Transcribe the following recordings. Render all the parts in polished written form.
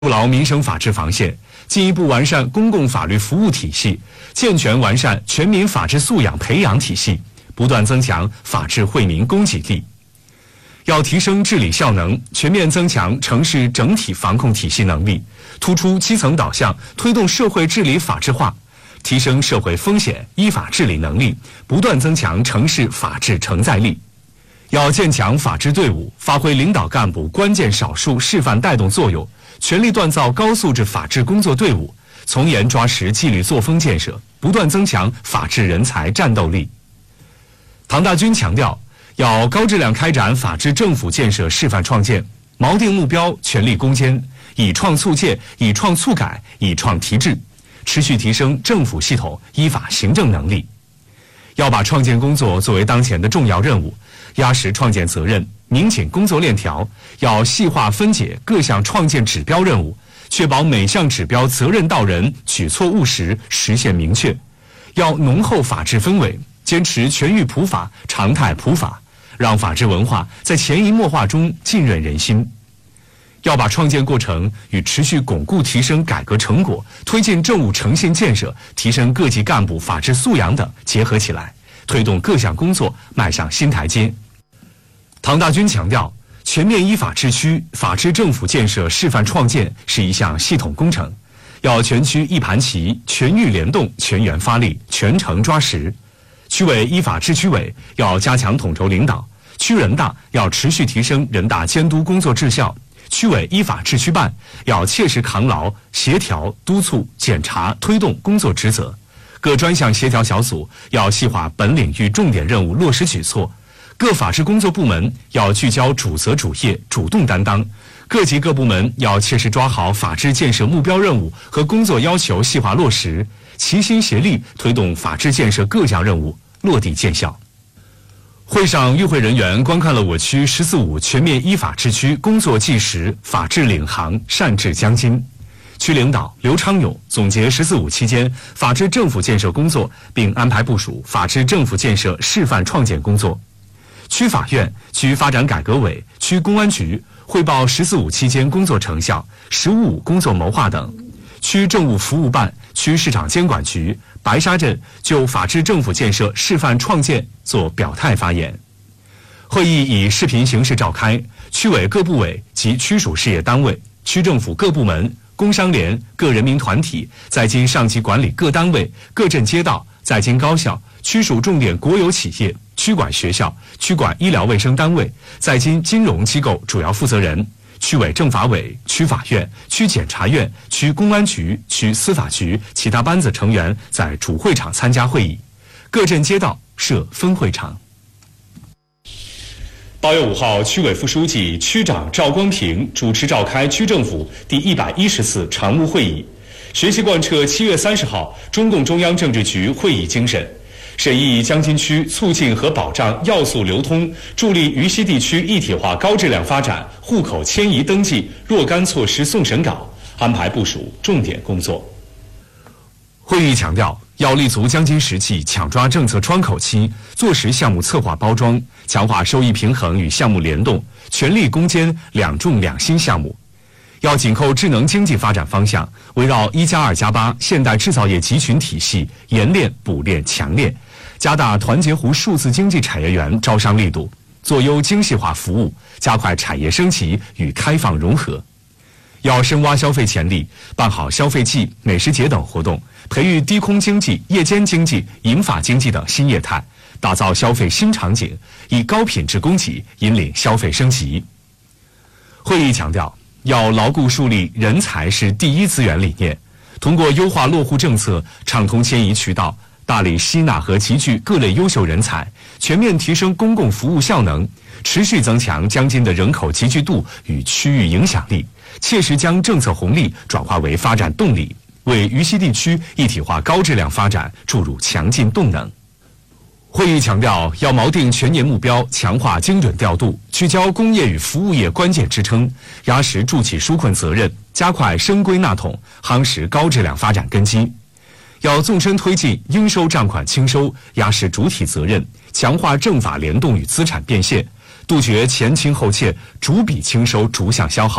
筑牢民生法治防线，进一步完善公共法律服务体系，健全完善全民法治素养培养体系，不断增强法治惠民供给力。要提升治理效能，全面增强城市整体防控体系能力，突出基层导向，推动社会治理法治化，提升社会风险依法治理能力，不断增强城市法治承载力。要建强法治队伍，发挥领导干部关键少数示范带动作用，全力锻造高素质法治工作队伍，从严抓实纪律作风建设，不断增强法治人才战斗力。唐大军强调，要高质量开展法治政府建设示范创建，锚定目标，全力攻坚，以创促建，以创促改，以创提质，持续提升政府系统依法行政能力。要把创建工作作为当前的重要任务，压实创建责任，拧紧工作链条，要细化分解各项创建指标任务，确保每项指标责任到人，举措务实，实现明确。要浓厚法治氛围，坚持全域普法、常态普法，让法治文化在潜移默化中浸润人心。要把创建过程与持续巩固提升改革成果、推进政务诚信建设、提升各级干部法治素养等结合起来，推动各项工作迈上新台阶。唐大军强调，全面依法治区、法治政府建设示范创建是一项系统工程，要全区一盘棋、全域联动、全员发力、全程抓实。区委依法治区委要加强统筹领导，区人大要持续提升人大监督工作质效，区委依法治区办要切实扛牢协调、督促、检查、推动工作职责，各专项协调小组要细化本领域重点任务落实举措，各法治工作部门要聚焦主责主业，主动担当，各级各部门要切实抓好法治建设目标任务和工作要求细化落实，齐心协力推动法治建设各项任务落地见效。会上，与会人员观看了我区“14·5”全面依法治区工作纪实，法治领航，善治将今。区领导刘昌勇总结“14·5”期间法治政府建设工作，并安排部署法治政府建设示范创建工作。区法院、区发展改革委、区公安局汇报“14·5”期间工作成效、“15·5”工作谋划等。区政务服务办、区市场监管局、白沙镇就法治政府建设示范创建作表态发言。会议以视频形式召开，区委各部委及区属事业单位、区政府各部门、工商联、各人民团体、在京上级管理各单位、各镇街道、在京高校、区属重点国有企业、区管学校、区管医疗卫生单位、在京金融机构主要负责人、区委政法委、区法院、区检察院、区公安局、区司法局其他班子成员在主会场参加会议，各镇街道设分会场。8月5号，区委副书记、区长赵光平主持召开区政府第110次常务会议，学习贯彻7月30号中共中央政治局会议精神，审议江津区促进和保障要素流通、助力渝西地区一体化高质量发展户口迁移登记若干措施送审稿，安排部署重点工作。会议强调，要立足江津实际，抢抓政策窗口期，做实项目策划包装，强化收益平衡与项目联动，全力攻坚两重两新项目。要紧扣智能经济发展方向，围绕1+2+8现代制造业集群体系研炼、补炼、强炼，加大团结湖数字经济产业园招商力度，做优精细化服务，加快产业升级与开放融合。要深挖消费潜力，办好消费季、美食节等活动，培育低空经济、夜间经济、银发经济等新业态，打造消费新场景，以高品质供给引领消费升级。会议强调，要牢固树立人才是第一资源理念，通过优化落户政策，畅通迁移渠道，大力吸纳和集聚各类优秀人才，全面提升公共服务效能，持续增强江津的人口集聚度与区域影响力，切实将政策红利转化为发展动力，为渝西地区一体化高质量发展注入强劲动能。会议强调，要锚定全年目标，强化精准调度，聚焦工业与服务业关键支撑，压实助企纾困责任，加快深归纳统，夯实高质量发展根基。要纵深推进应收账款清收，压实主体责任，强化政法联动与资产变现，杜绝前倾后欠、逐笔清收逐项消耗，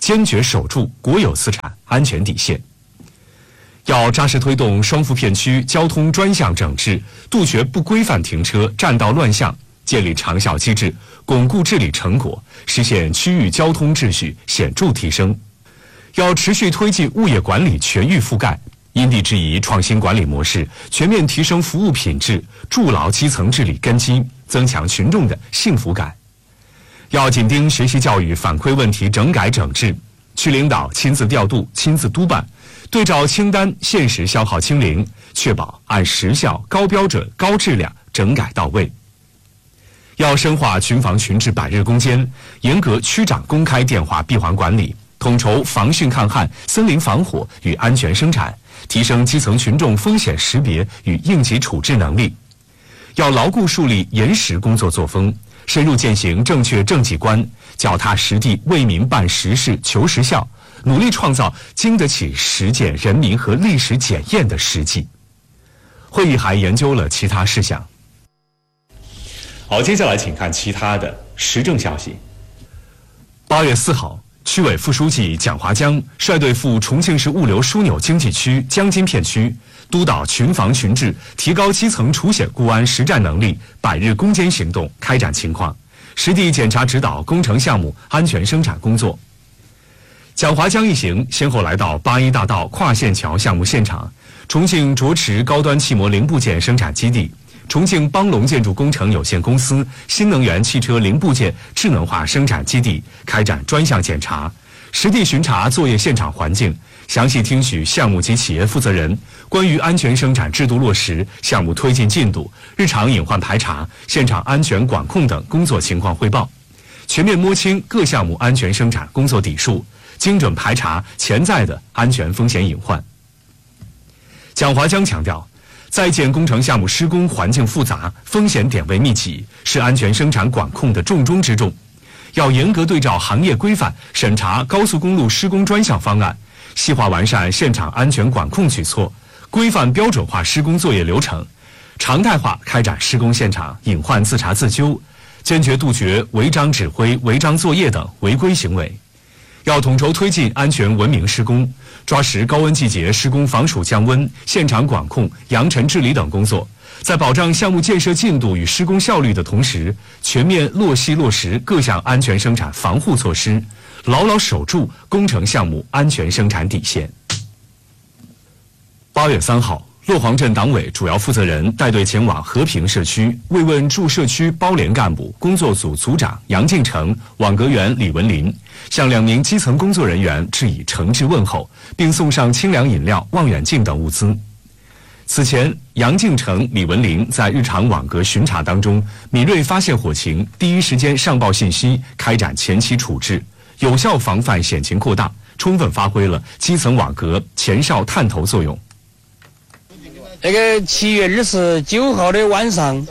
坚决守住国有资产安全底线。要扎实推动双福片区交通专项整治，杜绝不规范停车、占道乱象，建立长效机制，巩固治理成果，实现区域交通秩序显著提升。要持续推进物业管理全域覆盖，因地制宜创新管理模式，全面提升服务品质，筑牢基层治理根基，增强群众的幸福感。要紧盯学习教育反馈问题整改整治，区领导亲自调度、亲自督办，对照清单限时消耗清零，确保按时效、高标准、高质量整改到位。要深化群防群治百日攻坚，严格区长公开电话闭环管理，统筹防汛抗旱、森林防火与安全生产，提升基层群众风险识别与应急处置能力。要牢固树立严实工作作风，深入践行正确政绩观，脚踏实地为民办实事求实效，努力创造经得起实践人民和历史检验的实际。会议还研究了其他事项。好，接下来请看其他的时政消息。8月4号，区委副书记蒋华江率队赴重庆市物流枢纽经济区江津片区，督导群防群治、提高基层除险固安实战能力百日攻坚行动开展情况，实地检查指导工程项目安全生产工作。蒋华江一行先后来到八一大道跨线桥项目现场、重庆涿池高端汽摩零部件生产基地、重庆邦龙建筑工程有限公司新能源汽车零部件智能化生产基地开展专项检查，实地巡查作业现场环境，详细听取项目及企业负责人关于安全生产制度落实、项目推进进度、日常隐患排查、现场安全管控等工作情况汇报，全面摸清各项目安全生产工作底数，精准排查潜在的安全风险隐患。蒋华江强调，在建工程项目施工环境复杂、风险点位密集，是安全生产管控的重中之重。要严格对照行业规范审查高速公路施工专项方案，细化完善现场安全管控举措，规范标准化施工作业流程，常态化开展施工现场隐患自查自纠，坚决杜绝违章指挥、违章作业等违规行为。要统筹推进安全文明施工，抓实高温季节施工防暑降温、现场管控、扬尘治理等工作，在保障项目建设进度与施工效率的同时，全面落实各项安全生产防护措施，牢牢守住工程项目安全生产底线。8月3号，洛黄镇党委主要负责人带队前往和平社区，慰问驻社区包联干部、工作组组长杨敬成、网格员李文林，向2名基层工作人员致以诚挚问候，并送上清凉饮料、望远镜等物资。此前，杨敬成、李文林在日常网格巡查当中，敏锐发现火情，第一时间上报信息，开展前期处置，有效防范险情扩大，充分发挥了基层网格前哨探头作用。 那个7月29号的晚上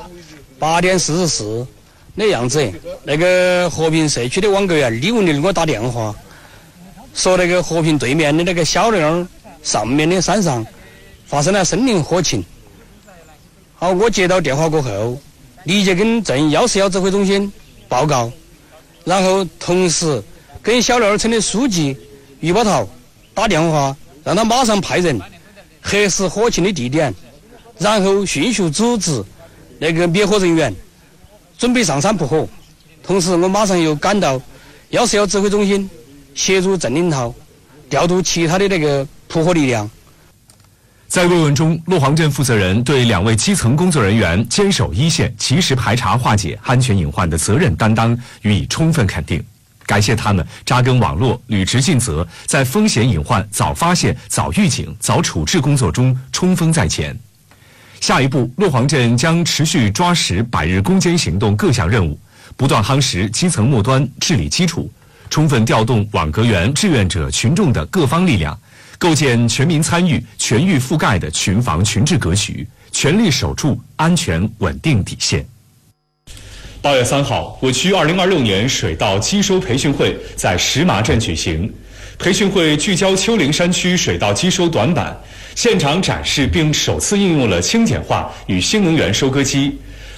8点44那样子，那个和平社区的网格员李文林给我打电话，说那个和平对面的那个小梁上面的山上发生了森林火情。好，我接到电话过后，立即跟镇141指挥中心报告，然后同时跟小梁村的书记于宝涛打电话，让他马上派人核实火情的地点，然后迅速组织那个灭火人员准备上山扑火。同时我马上又赶到141指挥中心，协助镇领导调度其他的那个扑火力量。 在慰问中，洛黄镇负责人对2位基层工作人员坚守一线、及时排查化解安全隐患的责任担当予以充分肯定，感谢他们扎根网络、履职尽责，在风险隐患早发现、早预警、早处置工作中冲锋在前。下一步，洛黄镇将持续抓实百日攻坚行动各项任务，不断夯实基层末端治理基础，充分调动网格员、志愿者、群众的各方力量，构建全民参与、全域覆盖的群防群治格局，全力守住安全稳定底线。8月3号，我区2026年水稻机收培训会在石麻镇举行。培训会聚焦丘陵山区水稻机收短板，现场展示并首次应用了轻简化与新能源收割机，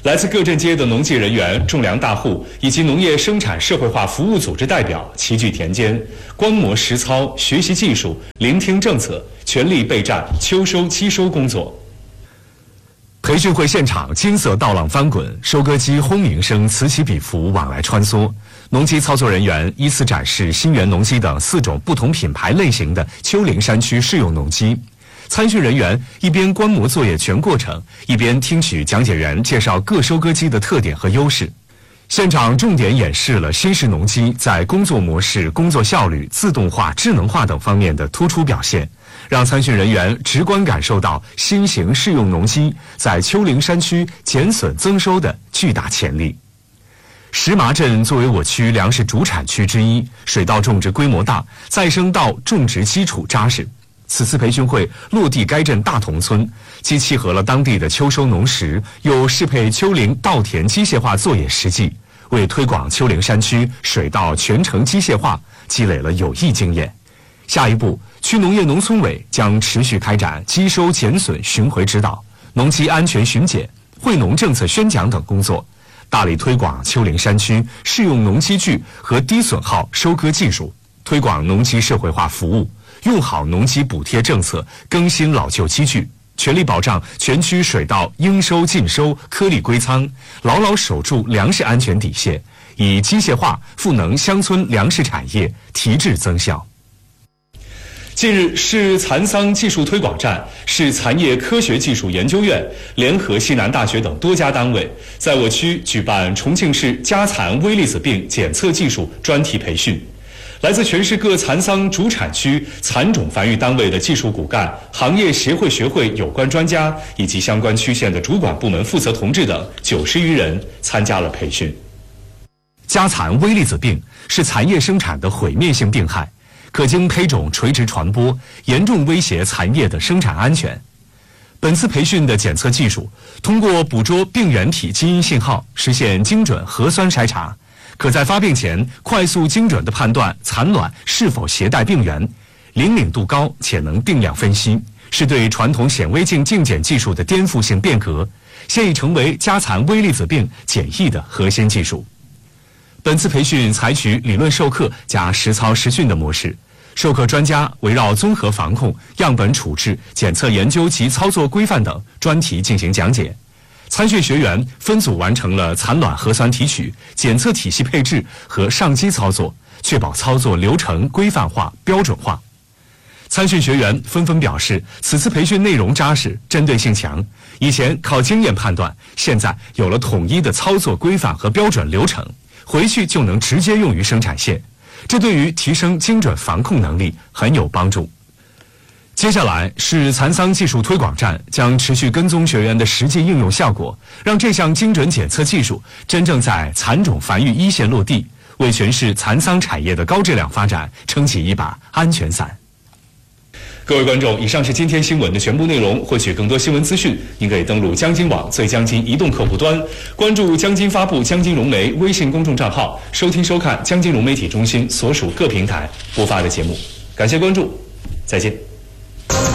来自各镇街的农技人员、种粮大户以及农业生产社会化服务组织代表齐聚田间，观摩实操，学习技术，聆听政策，全力备战秋收期收工作。培训会现场金色道浪翻滚，收割机轰鸣声此起彼伏往来穿梭。农机操作人员依次展示新源农机等4种不同品牌类型的丘陵山区适用农机。参训人员一边观摩作业全过程，一边听取讲解员介绍各收割机的特点和优势。现场重点演示了新式农机在工作模式、工作效率、自动化、智能化等方面的突出表现，让参训人员直观感受到新型适用农机在丘陵山区减损增收的巨大潜力。石麻镇作为我区粮食主产区之一，水稻种植规模大，再生稻种植基础扎实。此次培训会落地该镇大同村，既契合了当地的秋收农时，又适配丘陵稻田机械化作业实际，为推广丘陵山区水稻全程机械化积累了有益经验。下一步，区农业农村委将持续开展机收减损巡回指导、农机安全巡检、惠农政策宣讲等工作，大力推广丘陵山区适用农机具和低损耗收割技术，推广农机社会化服务，用好农机补贴政策，更新老旧机具，全力保障全区水稻应收尽收、颗粒归仓，牢牢守住粮食安全底线，以机械化赋能乡村粮食产业，提质增效。近日，市蚕桑技术推广站、市蚕业科学技术研究院联合西南大学等多家单位，在我区举办重庆市家蚕微粒子病检测技术专题培训。来自全市各蚕桑主产区蚕种繁育单位的技术骨干、行业协会学会有关专家以及相关区县的主管部门负责同志等90余人参加了培训。家蚕微粒子病是蚕业生产的毁灭性病害，可经胚种垂直传播，严重威胁蚕业的生产安全。本次培训的检测技术，通过捕捉病原体基因信号，实现精准核酸筛查，可在发病前快速精准地判断蚕卵是否携带病原，灵敏度高且能定量分析，是对传统显微镜镜检技术的颠覆性变革，现已成为家蚕微粒子病检疫的核心技术。本次培训采取理论授课加实操实训的模式，授课专家围绕综合防控、样本处置、检测研究及操作规范等专题进行讲解。参训学员分组完成了蚕卵核酸提取、检测体系配置和上机操作，确保操作流程规范化、标准化。参训学员纷纷表示，此次培训内容扎实、针对性强，以前靠经验判断，现在有了统一的操作规范和标准流程，回去就能直接用于生产线，这对于提升精准防控能力很有帮助。接下来，市蚕桑技术推广站将持续跟踪学员的实际应用效果，让这项精准检测技术真正在蚕种繁育一线落地，为全市蚕桑产业的高质量发展撑起一把安全伞。各位观众，以上是今天新闻的全部内容。获取更多新闻资讯，您可以登录江津网最江津移动客户端，关注江津发布江津融媒微信公众账号，收听收看江津融媒体中心所属各平台播发的节目。感谢关注，再见。